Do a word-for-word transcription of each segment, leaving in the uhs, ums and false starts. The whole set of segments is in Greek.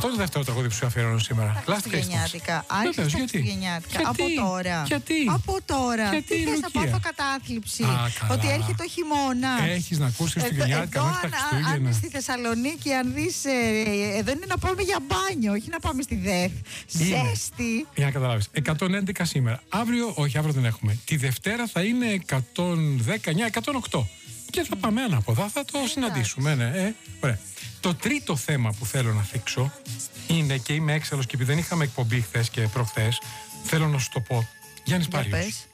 Αυτό είναι το δεύτερο τραγούδι που σου αφιερώνω σήμερα. Last Χριστουγεννιάτικα. Άρχισε τα Χριστουγεννιάτικα. Από τώρα. Γιατί? Από τώρα. Γιατί, τι θες να πάθω κατάθλιψη? Α, ότι έρχεται ο χειμώνας. Έχεις να ακούσεις Χριστουγεννιάτικα μέχρι τα Χριστούγεννα. Αν είσαι στη Θεσσαλονίκη, αν δεις. Ε, εδώ είναι να πάμε για μπάνιο, όχι να πάμε στη ΔΕΘ. Ζέστη. Για να καταλάβεις. εκατόν έντεκα σήμερα. Αύριο, όχι, αύριο δεν έχουμε. Τη Δευτέρα θα είναι εκατόν δεκαεννιά, εκατόν οκτώ. Και θα πάμε ανάποδα, θα το συναντήσουμε. Ναι, ε, ωραία. Το τρίτο θέμα που θέλω να θίξω είναι, και είμαι έξαλλος και επειδή δεν είχαμε εκπομπή χθες και προχθές, θέλω να σου το πω. Γιάννης Πάριος.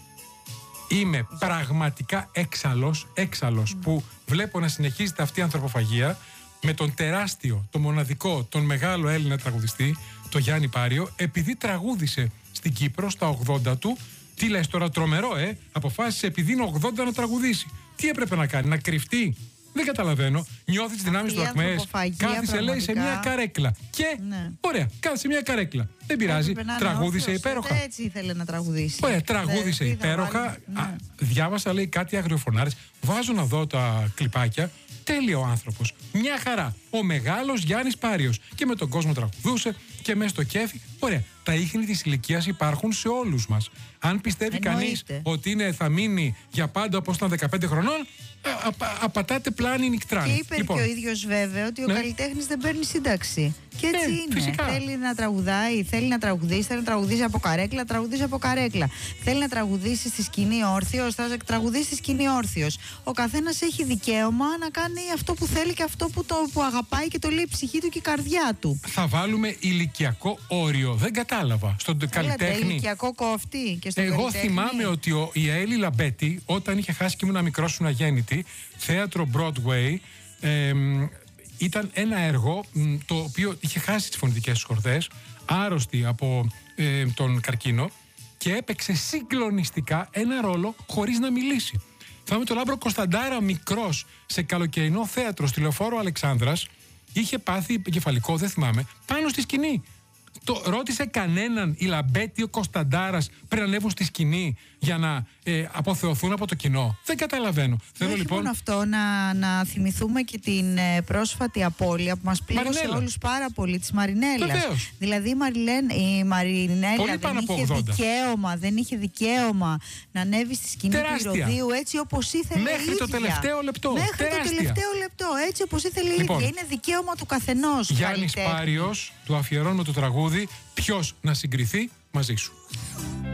Είμαι πραγματικά έξαλλος, έξαλλος mm. που βλέπω να συνεχίζεται αυτή η ανθρωποφαγία με τον τεράστιο, τον μοναδικό, τον μεγάλο Έλληνα τραγουδιστή, τον Γιάννη Πάριο, επειδή τραγούδισε στην Κύπρο στα ογδόντα του. Τι λες τώρα, τρομερό, ε! Αποφάσισε επειδή είναι ογδόντα να τραγουδήσει. Τι έπρεπε να κάνει, να κρυφτεί? Δεν καταλαβαίνω. Νιώθει τις δυνάμεις του ακμές. Κάθισε, λέει, σε μια καρέκλα. Και ναι. Ωραία, κάθισε σε μια καρέκλα. Δεν πειράζει. Τραγούδισε υπέροχα. Έτσι ήθελε να τραγουδήσει. Ωραία, τραγούδισε υπέροχα. Ναι. Α, διάβασα, λέει, κάτι αγριοφωνάρες. Βάζω να δω τα κλιπάκια. Τέλειο άνθρωπος. Μια χαρά. Ο μεγάλος Γιάννης Πάριος. Και με τον κόσμο τραγουδούσε και μέσα στο κέφι. Ωραία. Τα ίχνη της ηλικίας υπάρχουν σε όλους μας. Αν πιστεύει κανείς ότι είναι, θα μείνει για πάντα όπως ήταν δεκαπέντε χρονών, α, α, απατάτε πλάνη νικτράνη. Και είπε λοιπόν και ο ίδιος βέβαια ότι ναι. ο καλλιτέχνης δεν παίρνει σύνταξη. Και έτσι ναι, είναι. Φυσικά. Θέλει να τραγουδάει, θέλει να τραγουδήσει, θέλει να τραγουδήσει από καρέκλα, τραγουδήσει από καρέκλα. Θέλει να τραγουδήσει στη σκηνή όρθιος, θα τραγουδήσει στη σκηνή όρθιος. Ο καθένας έχει δικαίωμα να κάνει αυτό που θέλει και αυτό που, το, που αγαπάει και το λέει η ψυχή του και η καρδιά του. Θα βάλουμε ηλικιακό όριο. Δεν κατάλαβα. Στον Έλατε, καλλιτέχνη. Ηλικιακό κόφτη και στον Εγώ καλλιτέχνη. Θυμάμαι ότι ο, η Έλλη Λαμπέτη, όταν είχε χάσει και ήμουν μικρός, ήμουν αγέννητη, θέατρο Broadway, ε, ήταν ένα έργο μ, το οποίο είχε χάσει τις φωνητικές της χορδές, άρρωστη από ε, τον καρκίνο, και έπαιξε συγκλονιστικά ένα ρόλο χωρίς να μιλήσει. Θυμάμαι τον Λάμπρο Κωνσταντάρα μικρός σε καλοκαιρινό θέατρο στη Λεωφόρο Αλεξάνδρας, είχε πάθει κεφαλικό, δεν θυμάμαι, πάνω στη σκηνή. Το ρώτησε κανέναν η Λαμπέτη, ο Κωνσταντάρας πρέπει να ανέβουν στη σκηνή για να ε, αποθεωθούν από το κοινό? Δεν καταλαβαίνω. Θέλω λοιπόν μόνο αυτό να, να θυμηθούμε και την ε, πρόσφατη απώλεια που μας πλήγωσε όλους πάρα πολύ, της Μαρινέλας. Βεβαίως. Δηλαδή η, Μαριλέν, η Μαρινέλα δεν είχε, δικαίωμα, δεν είχε δικαίωμα να ανέβει στη σκηνή Τεράστια. του Ηρωδείου έτσι όπως ήθελε Μέχρι η ίδια. το τελευταίο λεπτό. Μέχρι Τεράστια. το τελευταίο λεπτό, έτσι όπως ήθελε η λοιπόν, ίδια. Είναι δικαίωμα του καθενός. Γιάννης Πάριος, του αφιερώνω το τραγούδι «Ποιος να συγκριθεί μαζί σου».